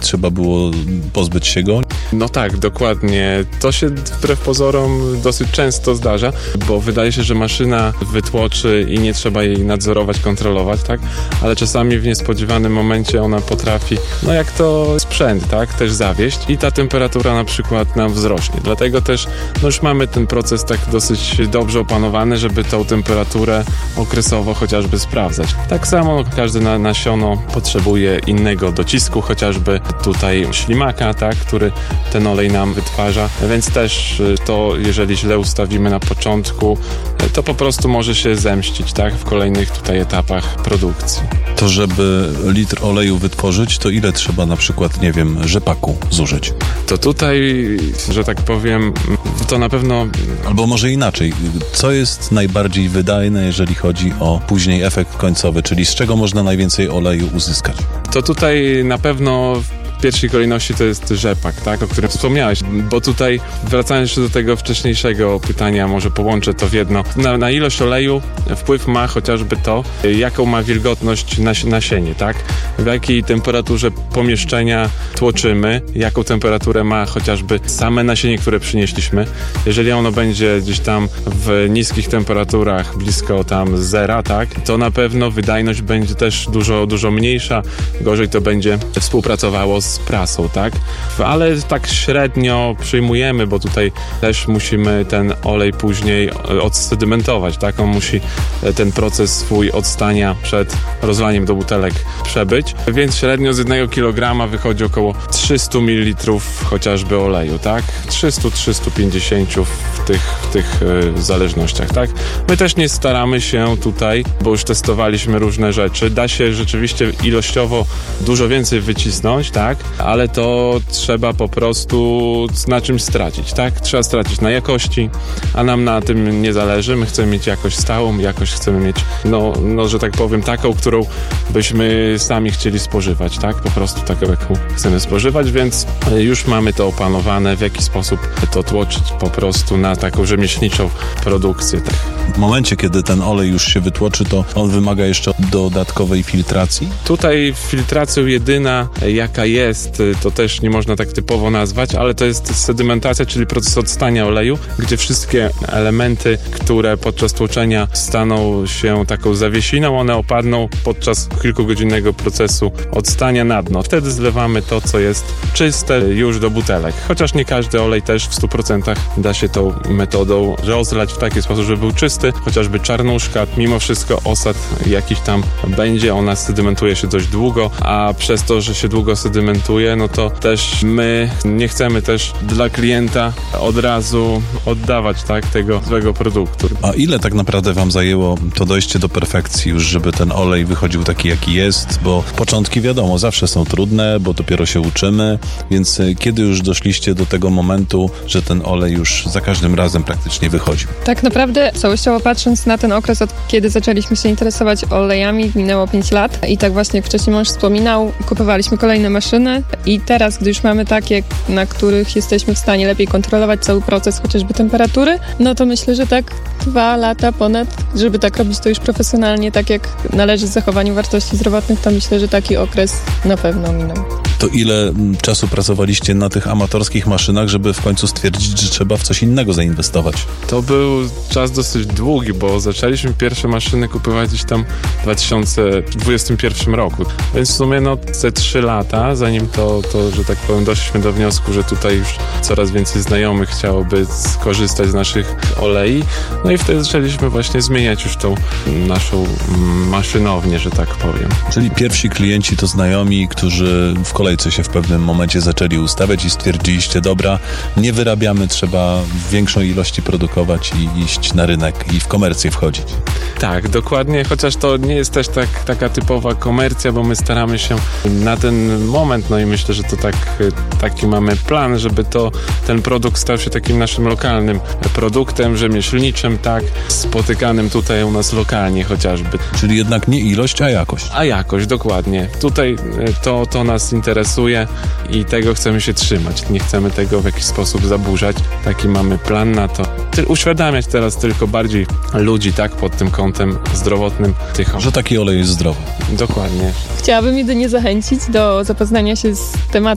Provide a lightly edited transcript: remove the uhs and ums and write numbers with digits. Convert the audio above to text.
trzeba było pozbyć się go? No tak, dokładnie. To się wbrew pozorom dosyć często zdarza, bo wydaje się, że maszyna wytłoczy i nie trzeba jej nadzorować, kontrolować, tak? Ale czasami w niespodziewanym momencie ona potrafi, no jak to sprzęt, tak? Też zawieść i ta temperatura na przykład nam wzrośnie. Dlatego też no już mamy ten proces tak dosyć dobrze opanowany, żeby tą temperaturę okresowo chociażby sprawdzać. Tak samo każde nasiono potrzebuje innego docisku, chociażby tutaj ślimaka, tak? Który ten olej nam wytwarza, więc też to, jeżeli źle ustawimy na początku, to po prostu może się zemścić, tak? W kolejnych tutaj etapach produkcji. To żeby litr oleju wytworzyć, to ile trzeba na przykład, nie wiem, rzepaku zużyć? To tutaj, że tak powiem, to na pewno... Albo może inaczej, co jest najbardziej wydajne, jeżeli chodzi o później efekt końcowy, czyli z czego można najwięcej oleju uzyskać? To tutaj na pewno w pierwszej kolejności to jest rzepak, tak, o którym wspomniałeś, bo tutaj wracając jeszcze do tego wcześniejszego pytania, może połączę to w jedno. Na ilość oleju wpływ ma chociażby to, jaką ma wilgotność nasienie, tak, w jakiej temperaturze pomieszczenia tłoczymy, jaką temperaturę ma chociażby same nasienie, które przynieśliśmy. Jeżeli ono będzie gdzieś tam w niskich temperaturach, blisko tam zera, tak, to na pewno wydajność będzie też dużo mniejsza, gorzej to będzie współpracowało z prasą, tak? Ale tak średnio przyjmujemy, bo tutaj też musimy ten olej później odsedymentować, tak? On musi ten proces swój odstania przed rozlaniem do butelek przebyć, więc średnio z 1 kg wychodzi około 300 ml chociażby oleju, tak? 300-350 w tych zależnościach, tak? My też nie staramy się tutaj, bo już testowaliśmy różne rzeczy, da się rzeczywiście ilościowo dużo więcej wycisnąć, tak? Ale to trzeba po prostu na czymś stracić, tak? Trzeba stracić na jakości, a nam na tym nie zależy. My chcemy mieć jakość stałą, jakość chcemy mieć, no że tak powiem, taką, którą byśmy sami chcieli spożywać, tak? Po prostu taką, jaką chcemy spożywać, więc już mamy to opanowane, w jaki sposób to tłoczyć po prostu na taką rzemieślniczą produkcję. Tak. W momencie, kiedy ten olej już się wytłoczy, to on wymaga jeszcze dodatkowej filtracji? Tutaj filtracją jedyna, jaka jest, to też nie można tak typowo nazwać, ale to jest sedymentacja, czyli proces odstania oleju, gdzie wszystkie elementy, które podczas tłoczenia staną się taką zawiesiną, one opadną podczas kilkugodzinnego procesu odstania na dno. Wtedy zlewamy to, co jest czyste już do butelek. Chociaż nie każdy olej też w 100% da się tą metodą rozlać w taki sposób, żeby był czysty. Chociażby czarnuszka, mimo wszystko osad jakiś tam będzie, ona sedymentuje się dość długo, a przez to, że się długo sedymentuje, no to też my nie chcemy też dla klienta od razu oddawać, tak, tego złego produktu. A ile tak naprawdę wam zajęło to dojście do perfekcji już, żeby ten olej wychodził taki, jaki jest? Bo początki wiadomo, zawsze są trudne, bo dopiero się uczymy, więc kiedy już doszliście do tego momentu, że ten olej już za każdym razem praktycznie wychodził? Tak naprawdę całościowo patrząc na ten okres, od kiedy zaczęliśmy się interesować olejami, minęło 5 lat i tak właśnie jak wcześniej mąż wspominał, kupowaliśmy kolejne maszyny i teraz, gdy już mamy takie, na których jesteśmy w stanie lepiej kontrolować cały proces, chociażby temperatury, no to myślę, że tak 2 lata ponad, żeby tak robić to już profesjonalnie, tak jak należy z zachowaniem wartości zdrowotnych, to myślę, że taki okres na pewno minął. To ile czasu pracowaliście na tych amatorskich maszynach, żeby w końcu stwierdzić, że trzeba w coś innego zainwestować? To był czas dosyć długi, bo zaczęliśmy pierwsze maszyny kupować gdzieś tam w 2021 roku. Więc w sumie te 3 lata, zanim to, że tak powiem, doszliśmy do wniosku, że tutaj już coraz więcej znajomych chciałoby skorzystać z naszych olei. No i wtedy zaczęliśmy właśnie zmieniać już tą naszą maszynownię, że tak powiem. Czyli pierwsi klienci to znajomi, którzy w kolejce się w pewnym momencie zaczęli ustawiać i stwierdziliście, dobra, nie wyrabiamy, trzeba w większej ilości produkować i iść na rynek i w komercję wchodzić. Tak, dokładnie, chociaż to nie jest też taka typowa komercja, bo my staramy się na ten moment, no i myślę, że to taki mamy plan, żeby ten produkt stał się takim naszym lokalnym produktem, rzemieślniczym, tak, spotykanym tutaj u nas lokalnie chociażby. Czyli jednak nie ilość, a jakość. A jakość, dokładnie. Tutaj to nas interesuje i tego chcemy się trzymać. Nie chcemy tego w jakiś sposób zaburzać. Taki mamy plan na to. Uświadamiać teraz tylko bardziej ludzi, tak, pod tym kątem zdrowotnym. Że taki olej jest zdrowy. Dokładnie. Chciałabym jedynie zachęcić do zapoznania się z tematem